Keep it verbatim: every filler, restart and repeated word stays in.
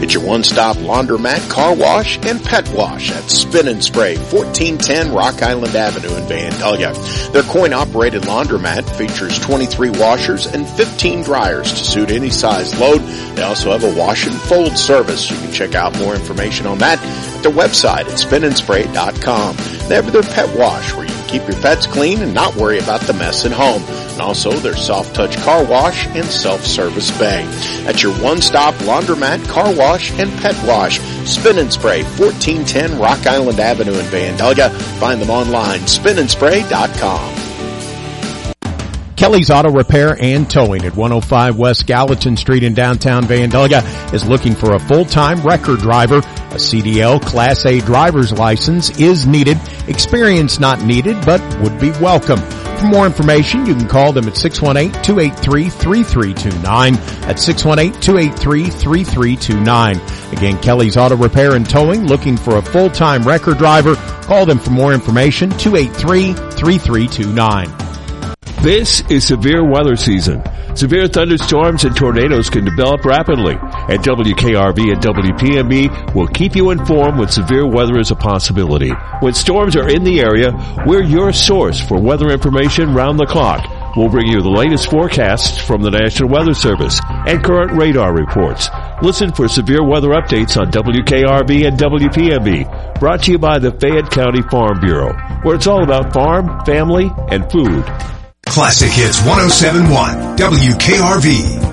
Get your one-stop laundromat, car wash, and pet wash at Spin and Spray, fourteen ten Rock Island Avenue in Vandalia. Their coin-operated laundromat features twenty-three washers and fifteen dryers to suit any size load. They also have a wash and fold service. You can check out more information on that at their website at spin and spray dot com. They have their pet wash where you can keep your pets clean and not worry about the mess at home. And also their soft touch car wash and self-service bay. At your one-stop laundromat, car wash, and pet wash, Spin and Spray, fourteen ten Rock Island Avenue in Vandalia. Find them online, spin and spray dot com. Kelly's Auto Repair and Towing at one oh five West Gallatin Street in downtown Vandalia is looking for a full-time record driver. A C D L Class A driver's license is needed. Experience not needed, but would be welcome. For more information, you can call them at six one eight, two eight three, three three two nine. That's six one eight, two eight three, three three two nine. Again, Kelly's Auto Repair and Towing, looking for a full-time record driver. Call them for more information, two eight three, three three two nine. This is severe weather season. Severe thunderstorms and tornadoes can develop rapidly, and W K R V and W P M B will keep you informed when severe weather is a possibility. When storms are in the area, we're your source for weather information round the clock. We'll bring you the latest forecasts from the National Weather Service and current radar reports. Listen for severe weather updates on W K R V and W P M B, brought to you by the Fayette County Farm Bureau, where it's all about farm, family, and food. Classic Hits one oh seven point one, W K R V.